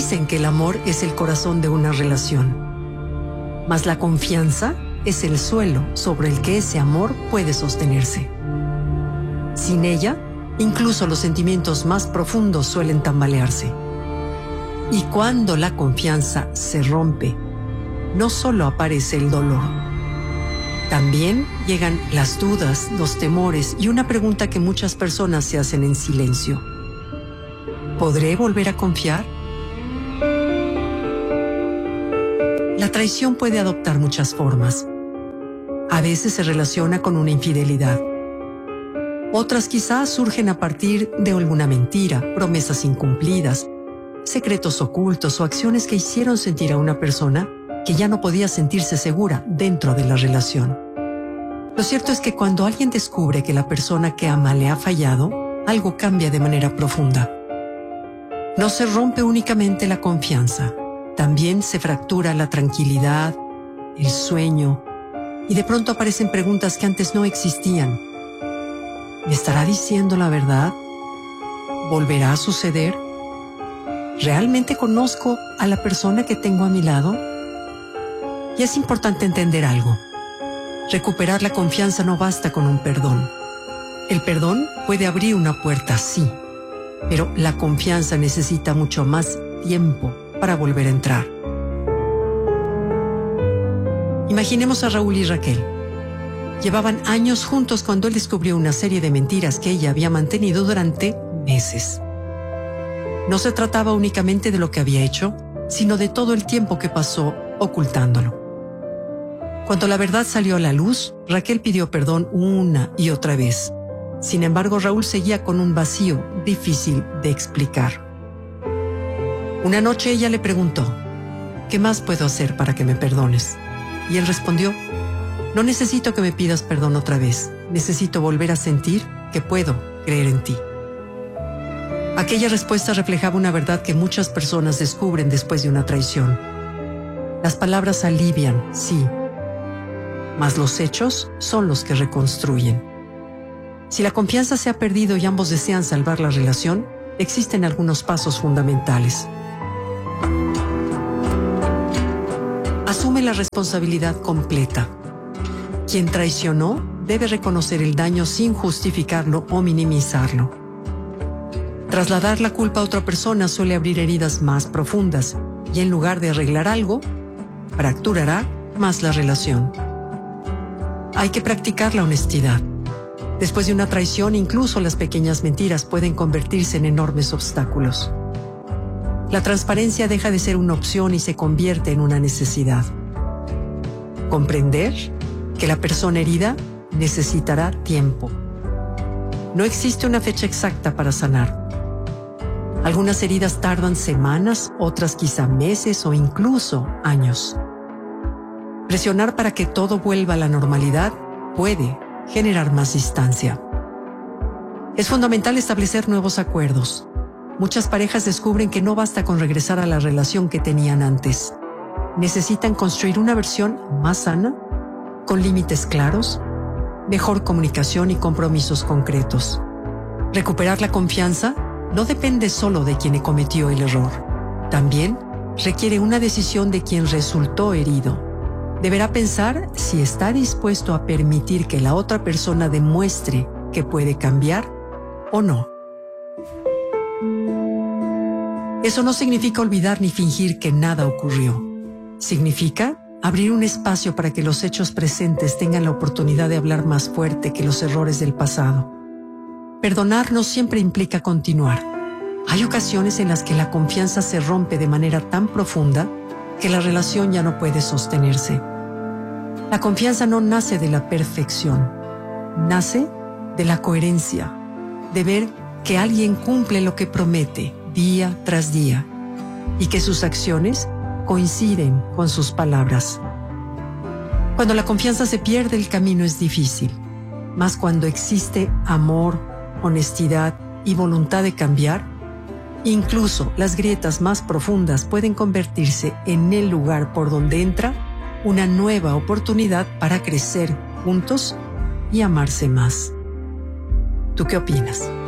Dicen que el amor es el corazón de una relación, mas la confianza es el suelo sobre el que ese amor puede sostenerse. Sin ella, incluso los sentimientos más profundos suelen tambalearse. Y cuando la confianza se rompe, no solo aparece el dolor, también llegan las dudas, los temores y una pregunta que muchas personas se hacen en silencio. ¿Podré volver a confiar? La traición puede adoptar muchas formas. A veces se relaciona con una infidelidad. Otras quizás surgen a partir de alguna mentira, promesas incumplidas, secretos ocultos o acciones que hicieron sentir a una persona que ya no podía sentirse segura dentro de la relación. Lo cierto es que cuando alguien descubre que la persona que ama le ha fallado, algo cambia de manera profunda. No se rompe únicamente la confianza, también se fractura la tranquilidad, el sueño, y de pronto aparecen preguntas que antes no existían. ¿Me estará diciendo la verdad? ¿Volverá a suceder? ¿Realmente conozco a la persona que tengo a mi lado? Y es importante entender algo. Recuperar la confianza no basta con un perdón. El perdón puede abrir una puerta, sí, pero la confianza necesita mucho más tiempo para volver a entrar. Imaginemos a Raúl y Raquel. Llevaban años juntos cuando él descubrió una serie de mentiras que ella había mantenido durante meses. No se trataba únicamente de lo que había hecho, sino de todo el tiempo que pasó ocultándolo. Cuando la verdad salió a la luz, Raquel pidió perdón una y otra vez. Sin embargo, Raúl seguía con un vacío difícil de explicar. Una noche ella le preguntó, ¿qué más puedo hacer para que me perdones? Y él respondió, no necesito que me pidas perdón otra vez, necesito volver a sentir que puedo creer en ti. Aquella respuesta reflejaba una verdad que muchas personas descubren después de una traición. Las palabras alivian, sí, mas los hechos son los que reconstruyen. Si la confianza se ha perdido y ambos desean salvar la relación, existen algunos pasos fundamentales. Asume la responsabilidad completa. Quien traicionó debe reconocer el daño sin justificarlo o minimizarlo. Trasladar la culpa a otra persona suele abrir heridas más profundas y en lugar de arreglar algo, fracturará más la relación. Hay que practicar la honestidad. Después de una traición, incluso las pequeñas mentiras pueden convertirse en enormes obstáculos. La transparencia deja de ser una opción y se convierte en una necesidad. Comprender que la persona herida necesitará tiempo. No existe una fecha exacta para sanar. Algunas heridas tardan semanas, otras quizá meses o incluso años. Presionar para que todo vuelva a la normalidad puede generar más distancia. Es fundamental establecer nuevos acuerdos. Muchas parejas descubren que no basta con regresar a la relación que tenían antes. Necesitan construir una versión más sana, con límites claros, mejor comunicación y compromisos concretos. Recuperar la confianza no depende solo de quien cometió el error. También requiere una decisión de quien resultó herido. Deberá pensar si está dispuesto a permitir que la otra persona demuestre que puede cambiar o no. Eso no significa olvidar ni fingir que nada ocurrió. Significa abrir un espacio para que los hechos presentes tengan la oportunidad de hablar más fuerte que los errores del pasado. Perdonar no siempre implica continuar. Hay ocasiones en las que la confianza se rompe de manera tan profunda que la relación ya no puede sostenerse. La confianza no nace de la perfección, nace de la coherencia, de ver que alguien cumple lo que promete día tras día y que sus acciones coinciden con sus palabras. Cuando la confianza se pierde, el camino es difícil, mas cuando existe amor, honestidad y voluntad de cambiar, incluso las grietas más profundas pueden convertirse en el lugar por donde entra una nueva oportunidad para crecer juntos y amarse más. ¿Tú qué opinas?